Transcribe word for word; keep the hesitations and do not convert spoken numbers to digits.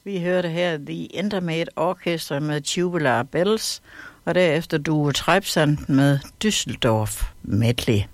Vi hørte her The Intermate Orchestra med Tubular Bells, og derefter Duo Treibsand med Düsseldorf Medley.